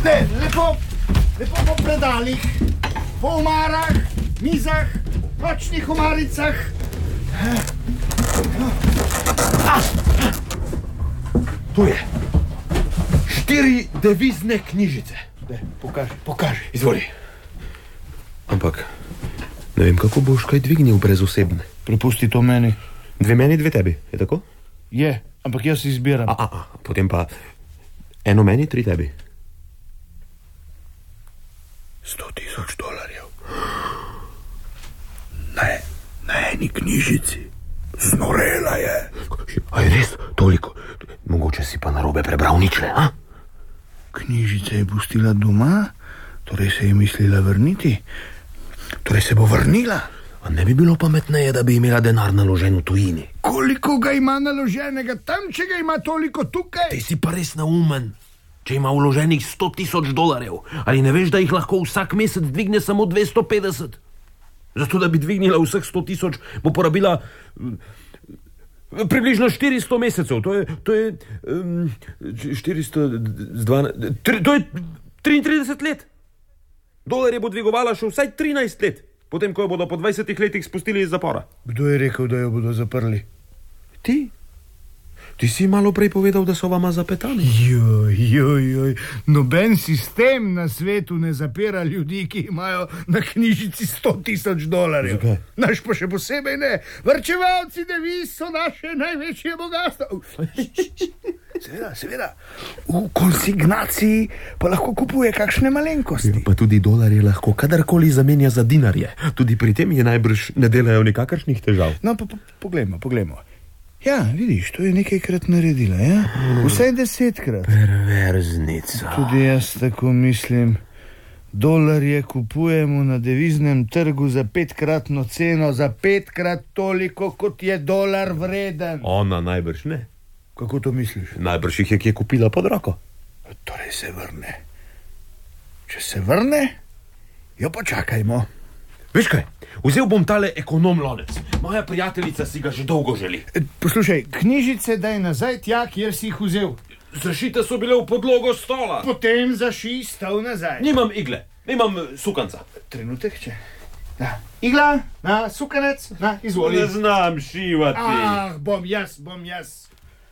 Ne, lepo po predalih, po omarah, mizah, nočnih omaricah. Tu je. 4 devizne knjižice. Pokaži. Izvoli. Ampak, ne vem, kako boš kaj dvignil brez osebne. Prepusti to meni. 2 meni, 2 tebi, je tako? Je, ampak jaz izbiram. Potem pa 1 meni, 3 tebi. $100,000. Ne, na eni knjižici. Znorela je. Aj res, toliko. Mogoče si pa narobe prebral ničle, a? Knjižice je pustila doma, torej se je mislila vrniti. Torej se bo vrnila. A ne bi bilo pametneje, da bi imela denar naložen v tujini? Koliko ga ima naloženega tam, če ga ima toliko tukaj? Ti si pa res neumen. Če ima vloženih $100,000, ali ne veš, da jih lahko vsak mesec dvigne samo 250? Zato, da bi dvignila vseh 100,000, bo porabila približno 400 mesecev. To je 412... To je 33 let. Dolarje bo dvigovala še vsaj 13 let, potem, ko jo bodo po 20 letih spustili iz zapora. Kdo je rekel, da jo bodo zaprli? Ti si malo prej povedal, da so vama zapetani. Joj, noben sistem na svetu ne zapira ljudi, ki imajo na knjižici $100,000. Zakaj? Naš pa še posebej ne. Varčevalci deviz so naše največje bogatstvo. Seveda. V konsignaciji pa lahko kupuje kakšne malenkosti. Pa tudi dolarje lahko kadarkoli zamenja za dinarje. Tudi pri tem je najbrž ne delajo nikakršnih težav. No, poglejmo. Ja, vidiš, to je nekajkrat naredila, ja? Vsaj 10-krat. Perverznica. Tudi jaz tako mislim. Dolarje kupujemo na deviznem trgu za 5-kratno ceno, za 5-krat toliko, kot je dolar vreden. Ona najbrž ne. Kako to misliš? Najbrž jih je kje kupila pod roko. Torej se vrne. Če se vrne, jo počakajmo. Veš kaj, vzel bom tale ekonom lonec. Moja prijateljica si ga že dolgo želi. Poslušaj, knjižice daj nazaj tja, kjer si jih vzel. Zašite so bile v podlogo stola. Potem zašij stol nazaj. Nimam igle, nimam sukanca. Trenutek, če. Igla, sukanec, izvoli. Ne znam šivati. Bom jaz.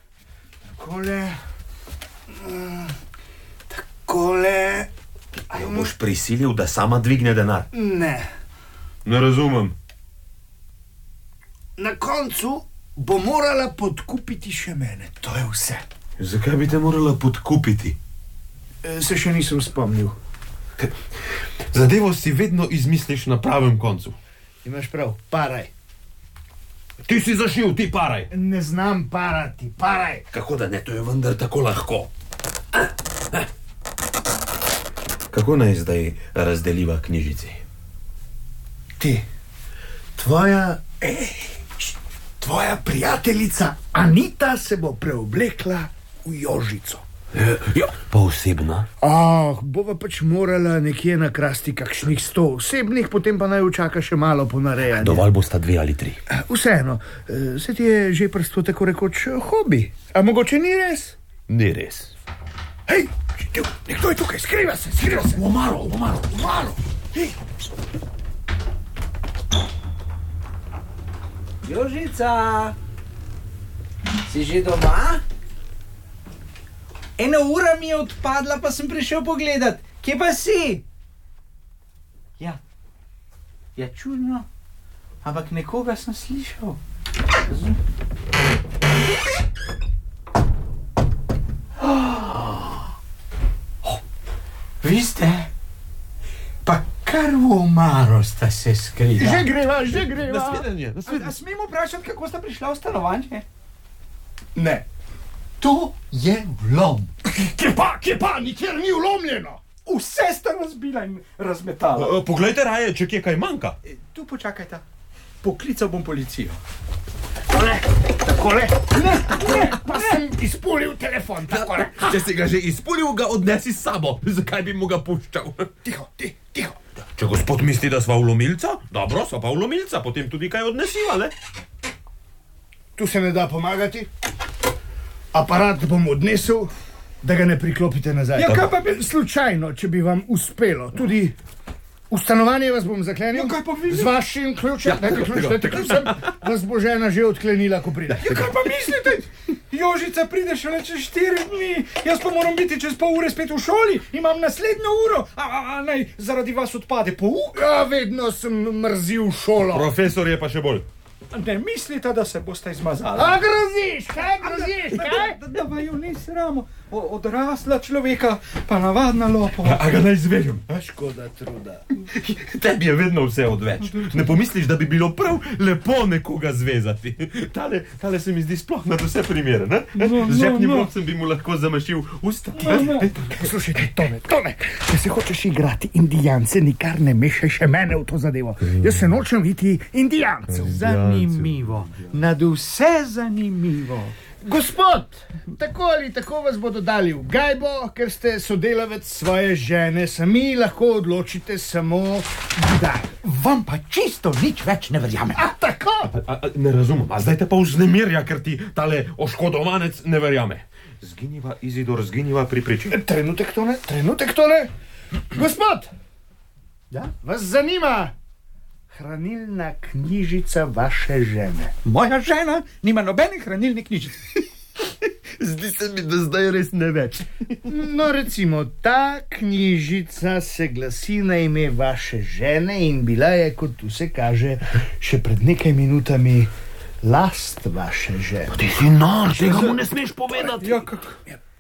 Takole. A jo boš prisilil, da sama dvigne denar? Ne razumem. Na koncu bo morala podkupiti še mene. To je vse. Zakaj bi te morala podkupiti? Se še nisem spomnil. Zadevo si vedno izmisliš na pravem koncu. Imaš prav, paraj. Ti si zašil, ti paraj. Ne znam parati, paraj. Kako da ne, to je vendar tako lahko. Kako naj zdaj razdeliva knjižici? Tvoja prijateljica Anita se bo preoblekla v Jožico. Ja, pa osebna? Bova pač morala nekje nakrasti kakšnih 100 osebnih, potem pa naj čaka še malo ponarejanja. Dovolj bosta 2 ali 3. Vseeno, se ti je že prsto tako rekoč hobi. A mogoče ni res? Ni res. Hej, nekdo je tukaj, skriva se. V omaro. Hej. Jožica, si že doma? 1 ura mi je odpadla, pa sem prišel pogledat. Kje pa si? Ja, čudno, ampak nekoga sem slišal. Vi ste? Pa kar v omaro sta se skrila. Že greva. Nasvidenje. A smemo vprašati, kako sta prišla v stanovanje? Ne. To je vlom. Kje pa, nikjer ni vlomljeno. Vse sta razbila in razmetala. Poglejte raje, če kje kaj manjka. Tu počakajta. Poklical bom policijo. Takole. Ne, pa sem izpulil telefon, takole. Če si ga že izpulil, ga odnesi s sabo. Zakaj bi mu ga puščal? Tiho. Če gospod misli, da sva vlomilca, dobro, sva pa vlomilca, potem tudi kaj odnesiva, ne? Tu se ne da pomagati. Aparat bom odnesel, da ga ne priklopite nazaj. Ja, kaj pa bi... Slučajno, če bi vam uspelo, tudi v stanovanje vas bom zaklenil. Ja, kaj pa vi? Z vašim ključem, dajte ključ, vas bo žena že odklenila, ko pride. Ja, kaj pa mislite? Jožica pride šele čez 4 dni. Jaz pa moram biti čez pol ure spet v šoli. Imam naslednjo uro. A naj zaradi vas odpade pouk? Ja, vedno sem mrzil šolo. Profesor je pa še bolj. Ne mislite, da se boste izmazali? A groziš, kaj groziš, kaj? Da vaju ni sramo. Odrasla človeka, pa navadna lopova. A ga naj zvežem? Škoda truda. Tebi je vedno vse odveč. Ne pomisliš, da bi bilo prav lepo nekoga zvezati. Tale se mi zdi sploh nad vse primere, ne? Z žepnim blokcem bi mu lahko zamašil usta. Poslušajte, Tone, če se hočeš igrati indijance, nikar ne mešaj še mene v to zadevo. Jaz se nočem biti indijancev. Zanimivo, nad vse zanimivo. Gospod, tako ali tako vas bodo dali v gajbo, ker ste sodelavec svoje žene, sami lahko odločite samo kdaj. Vam pa čisto nič več ne verjamem. A tako? Ne razumem, a zdaj te pa vznemirja, ker ti tale oškodovanec ne verjame. Zginiva, Izidor, zginiva pri priči. Trenutek, Tone. Gospod, vas zanima hranilna knjižica vaše žene? Moja žena nima nobenih hranilnih knjižic. Zdi se mi, da zdaj res ne več. No, recimo, ta knjižica se glasi na ime vaše žene in bila je, kot vse kaže, še pred nekaj minutami last vaše žene. Ti si nor, tega mu ne smeš povedati. Ja, kako?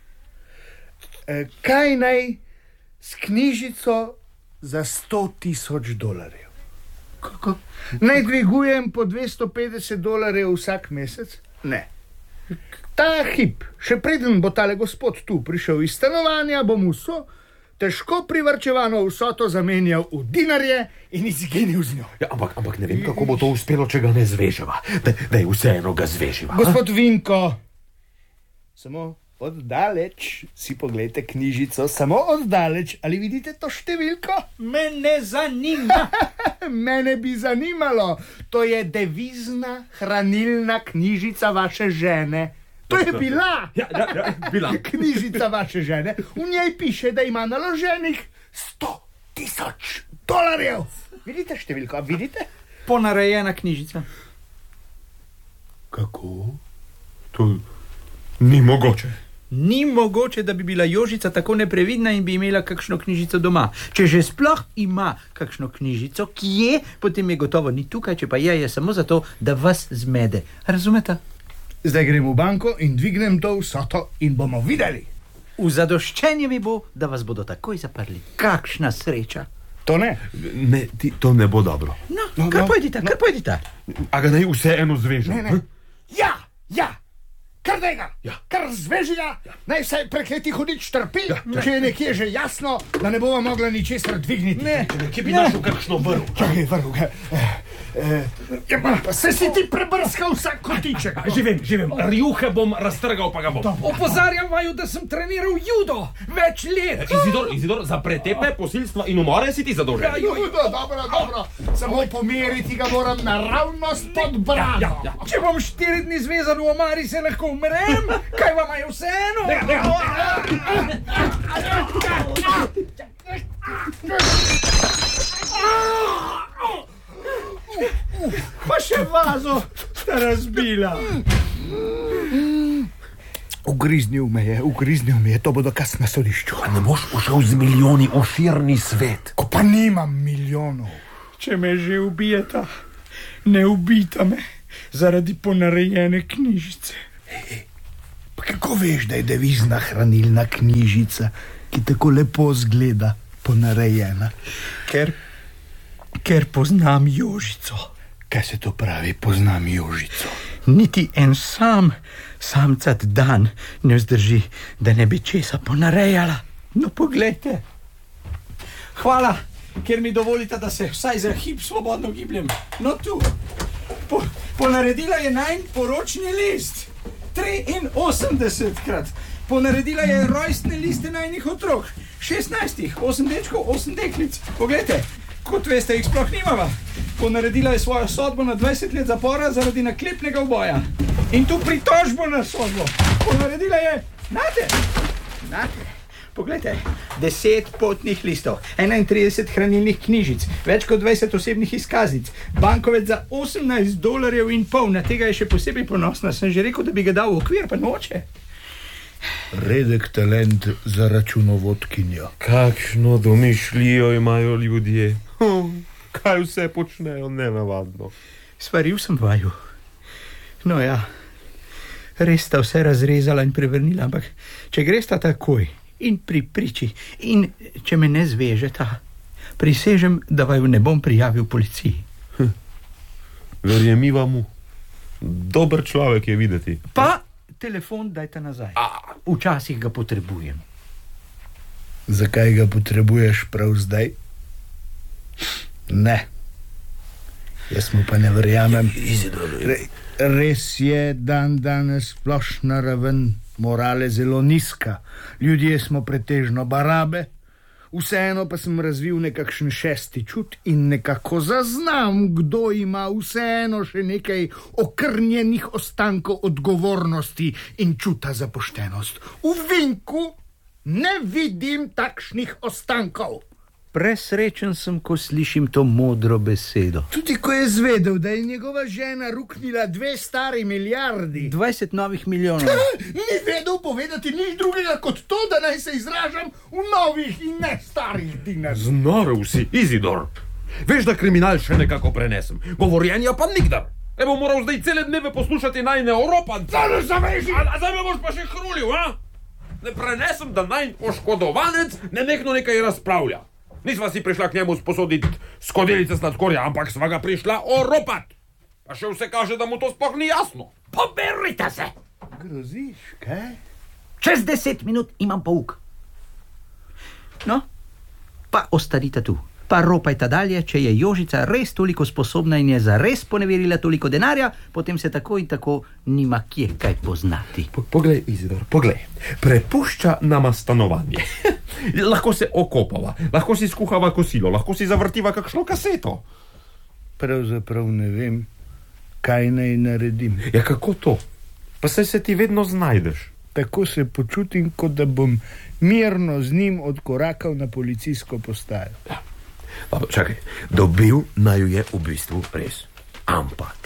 Kaj naj s knjižico za $100,000? Kako? Naj dvigujem po $250 vsak mesec? Ne. Ta hip, še preden bo tale gospod tu prišel iz stanovanja, bom vso težko privarčevano vsoto zamenjal v dinarje in izginil z njo. Ja, ampak ne vem, kako bo to uspelo, če ga ne zveževa. Daj vseeno ga zveživa. Gospod Vinko, samo oddaleč si poglejte knjižico, samo oddaleč. Ali vidite to številko? Me ne zanima. Mene bi zanimalo. To je devizna hranilna knjižica vaše žene. To je bila. Ja, bila. Knjižica vaše žene. V njej piše, da ima naloženih $100,000. Vidite številko? Vidite? Ponarejena knjižica. Kako? To ni mogoče. Ni mogoče, da bi bila Jožica tako neprevidna in bi imela kakšno knjižico doma. Če že sploh ima kakšno knjižico, ki je, potem je gotovo ni tukaj, če pa je samo zato, da vas zmede. Razumete? Zdaj grem v banko in dvignem to vsoto in bomo videli. V zadoščenje mi bo, da vas bodo takoj zaprli. Kakšna sreča. To ne? Ne, to ne bo dobro. Kar pojdite. A ga naj vseeno zvežem? Ne. Ja. Kar daj ga, kar zveži ga, naj vsaj prekleti hudič trpi, če je nekje že jasno, da ne bova mogla ničesar dvigniti. Ne. Kje bi našel kakšno vrv? Čakaj, vrv ga. Pa se si ti prebrskal vsak kotiček. Živim. Rjuhe bom raztrgal, pa ga bom. Opozarjam vaju, da sem treniral judo več let. Izidor, za pretepe, posilstva in umore si ti zadolžen. Dobro. Samo pomeriti ga moram naravnost pod brado. Če bom 4 dni zvezan v omari, se lahko umrem. Kaj vam je vseeno? Pa še vazo sta razbila. Ugriznil me je, to bo dokaz na sodišču. Ne boš ušel z milijoni v širni svet. Ko pa nimam milijonov. Če me že ubijeta, ne ubijta me zaradi ponarejene knjižice. Pa kako veš, da je devizna hranilna knjižica, ki tako lepo zgleda, ponarejena? Ker poznam Jožico. Kaj se to pravi, poznam Jožico? Niti en samcat dan ne vzdrži, da ne bi česa ponarejala. No, poglejte. Hvala, ker mi dovolite, da se vsaj za hip svobodno gibljem. No, tu. Ponaredila je najn poročni list. 83-krat. Ponaredila je rojstne liste najnih otrok. 16, 8 dečkov, 8 deklic. Poglejte, kot veste, jih sploh nimava. Ponaredila je svojo sodbo na 20 let zapora zaradi naklepnega uboja. In tu pritožbo na sodbo. Ponaredila je, znate, Znate, poglejte, 10 potnih listov, 31 hranilnih knjižic, več kot 20 osebnih izkaznic, bankovec za $18.50, na tega je še posebej ponosna. Sem že rekel, da bi ga dal v okvir, pa noče. Redek talent za računovodkinjo. Kakšno domišljijo imajo ljudje. Kaj vse počnejo nenavadno. Svaril sem vaju. No ja, res sta vse razrezala in prevrnila, ampak če gresta takoj in pri priči in če me ne zvežeta, prisežem, da vaju ne bom prijavil policiji. Verjemiva mu. Dober človek je videti. Pa telefon dajte nazaj. Včasih ga potrebujem. Zakaj ga potrebuješ prav zdaj? Ne. Jaz mu pa ne verjamem. Res je danes splošna raven morale zelo nizka. Ljudje smo pretežno barabe. Vseeno pa sem razvil nekakšen šesti čut in nekako zaznam, kdo ima vseeno še nekaj okrnjenih ostankov odgovornosti in čuta za poštenost. V Vinku ne vidim takšnih ostankov. Presrečen sem, ko slišim to modro besedo. Tudi ko je zvedel, da je njegova žena ruknila 2 stari milijardi. 20 novih milijonov. Ni vedel povedati nič drugega kot to, da naj se izražam v novih in ne starih dinarjih. Znorel si, Izidor. Veš, da kriminal še nekako prenesem. Govorjenja pa nikdar. Evo moral zdaj cele dneve poslušati najne Evropance. A zdaj me boš pa še hrulil, a? Ne prenesem, da najn oškodovanec nenehno nekaj razpravlja. Nisva si prišla k njemu sposoditi skodelice sladkorja, ampak sva ga prišla oropat. Pa še vse kaže, da mu to sploh ni jasno. Poberite se! Groziš, kaj? Čez 10 minut imam pouk. No, pa ostanite tu. Pa ropajte dalje, če je Jožica res toliko sposobna in je zares poneverila toliko denarja, potem se tako in tako nima kje kaj poznati. Poglej, Izidor, poglej. Prepušča nama stanovanje. Lahko se okopava, lahko si skuhava kosilo, lahko si zavrtiva kakšno kaseto. Pravzaprav ne vem, kaj naj naredim. Ja, kako to? Pa saj se ti vedno znajdeš. Tako se počutim, kot da bom mirno z njim odkorakal na policijsko postajo. Ja. Čakaj, dobil naju je v bistvu res. Ampak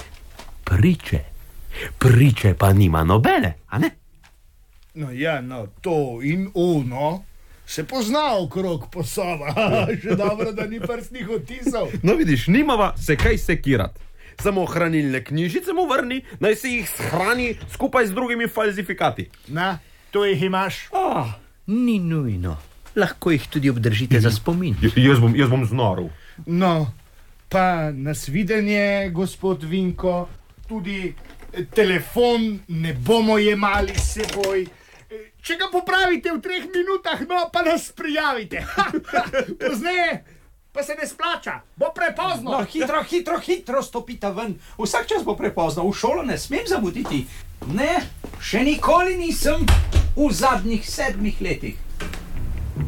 priče pa nima nobene, a ne? No ja, no, to in ono se pozna okrog po sobah. Še dobro, da ni prstnih odtisov. No vidiš, nimava se kaj sekirat. Samo hranilne knjižice mu vrni, naj si jih shrani skupaj z drugimi falsifikati. Na, to jih imaš. Ni nujno. Lahko jih tudi obdržite za spomin. Jaz bom znoril. No, pa nasvidenje, gospod Vinko, tudi telefon ne bomo jemali s seboj. Če ga popravite v 3 minutah, no, pa nas prijavite. Pozneje pa se ne splača, bo prepozno. No, hitro stopite ven. Vsak čas bo prepozno, v šolo ne smem zamuditi. Ne, še nikoli nisem v zadnjih 7 letih.